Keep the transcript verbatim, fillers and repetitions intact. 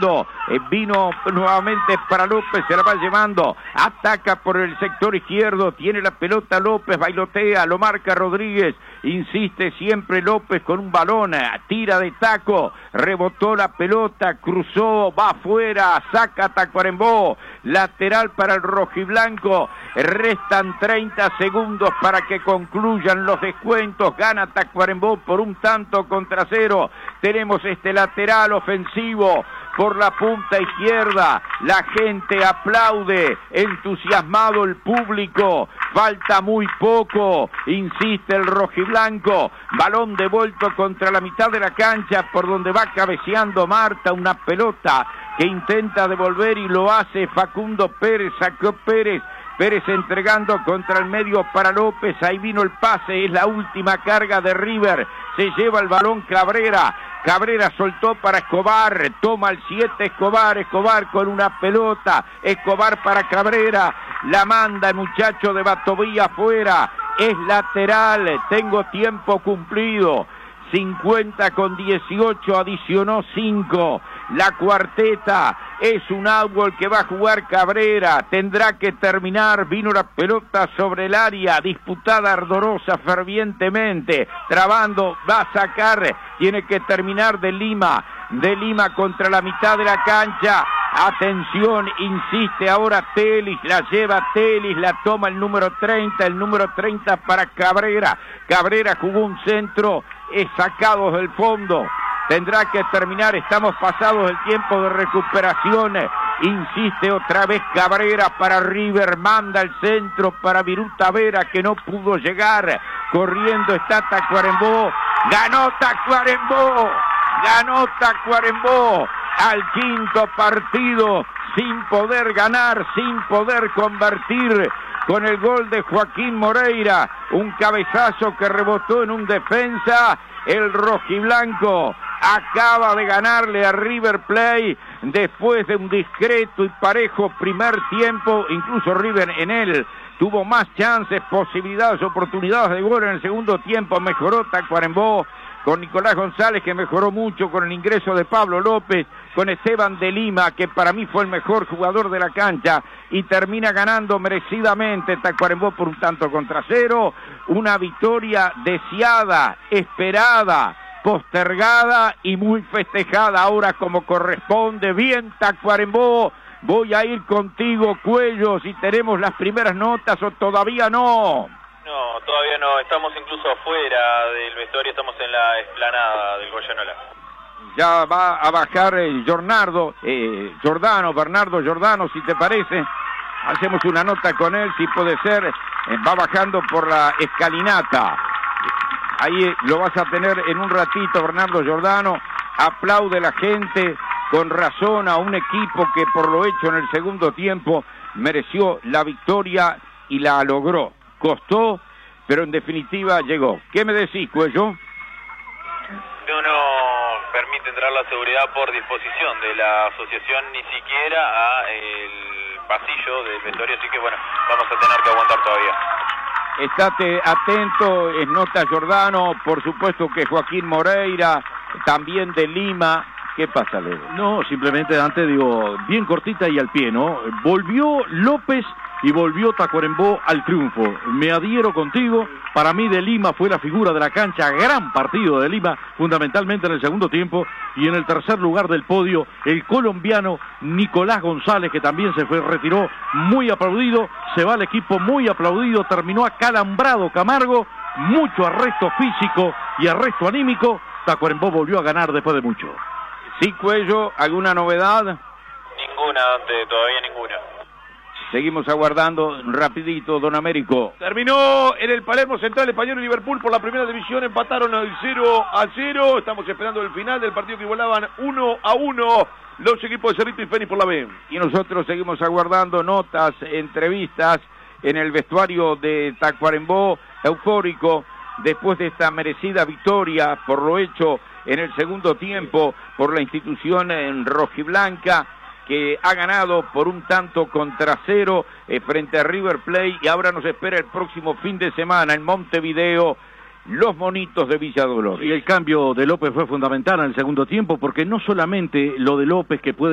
jugando, eh, vino nuevamente para López, se la va llevando, ataca por el sector izquierdo, tiene la pelota López, bailotea, lo marca Rodríguez, insiste siempre López con un balón, tira de taco, rebotó la pelota, cruzó, va afuera, saca Tacuarembó, lateral para el rojiblanco, restan treinta segundos para que concluyan los descuentos, gana Tacuarembó por un tanto contra cero, tenemos este lateral ofensivo por la punta izquierda, la gente aplaude, entusiasmado el público, falta muy poco, insiste el rojiblanco, balón devuelto contra la mitad de la cancha por donde va cabeceando Marta, una pelota que intenta devolver y lo hace Facundo Pérez, sacó Pérez, Pérez entregando contra el medio para López, ahí vino el pase, es la última carga de River, se lleva el balón Cabrera, Cabrera soltó para Escobar, toma el siete Escobar, Escobar con una pelota, Escobar para Cabrera, la manda el muchacho de Batovía afuera, es lateral, tengo tiempo cumplido, cincuenta con dieciocho, adicionó cinco, la cuarteta, es un outball que va a jugar Cabrera, tendrá que terminar, vino la pelota sobre el área, disputada ardorosa fervientemente, trabando, va a sacar, tiene que terminar de Lima, de Lima contra la mitad de la cancha, atención, insiste ahora Telis, la lleva Telis, la toma el número treinta, el número treinta para Cabrera, Cabrera jugó un centro, es sacado del fondo, tendrá que terminar, estamos pasados el tiempo de recuperación, insiste otra vez Cabrera para River, manda el centro para Viruta Vera que no pudo llegar, corriendo está Tacuarembó, ganó Tacuarembó, ganó Tacuarembó, al quinto partido, sin poder ganar, sin poder convertir, con el gol de Joaquín Moreira, un cabezazo que rebotó en un defensa, el rojiblanco acaba de ganarle a River Plate después de un discreto y parejo primer tiempo, incluso River en él tuvo más chances, posibilidades, oportunidades de gol en el segundo tiempo, mejoró Tacuarembó, con Nicolás González que mejoró mucho con el ingreso de Pablo López, con Esteban de Lima que para mí fue el mejor jugador de la cancha y termina ganando merecidamente Tacuarembó por un tanto contra cero, una victoria deseada, esperada, postergada y muy festejada ahora como corresponde. Bien Tacuarembó, voy a ir contigo Cuello, si tenemos las primeras notas o todavía no. No, todavía no, estamos incluso afuera del vestuario, estamos en la explanada del Goyanola. Ya va a bajar eh, Jornardo, eh, Giordano, Bernardo Giordano, si te parece, hacemos una nota con él, si puede ser, eh, va bajando por la escalinata, ahí eh, lo vas a tener en un ratito, Bernardo Giordano, aplaude la gente, con razón a un equipo que por lo hecho en el segundo tiempo mereció la victoria y la logró. Costó, pero en definitiva llegó. ¿Qué me decís, Cuello? No nos permite entrar la seguridad por disposición de la asociación, ni siquiera a el pasillo del vestuario, así que bueno, vamos a tener que aguantar todavía. Estate atento, es nota Giordano, por supuesto que Joaquín Moreira, también de Lima. ¿Qué pasa, Leo? No, simplemente antes digo, bien cortita y al pie, ¿no? Volvió López y volvió Tacuarembó al triunfo. Me adhiero contigo, para mí de Lima fue la figura de la cancha, gran partido de Lima, fundamentalmente en el segundo tiempo, y en el tercer lugar del podio, el colombiano Nicolás González, que también se fue, retiró muy aplaudido, se va al equipo muy aplaudido, terminó acalambrado Camargo, mucho arresto físico y arresto anímico, Tacuarembó volvió a ganar después de mucho. Sí, Cuello, ¿alguna novedad? Ninguna, Dante, todavía ninguna. Seguimos aguardando, rapidito, don Américo. Terminó en el Palermo Central Español y Liverpool por la primera división, empataron al cero a cero, estamos esperando el final del partido que igualaban uno a uno los equipos de Cerrito y Fénix por la B. Y nosotros seguimos aguardando notas, entrevistas en el vestuario de Tacuarembó, eufórico, después de esta merecida victoria por lo hecho en el segundo tiempo por la institución en rojiblanca, que ha ganado por un tanto contra cero eh, frente a River Plate, y ahora nos espera el próximo fin de semana en Montevideo los Monitos de Villa Dolores. Y el cambio de López fue fundamental en el segundo tiempo, porque no solamente lo de López que puede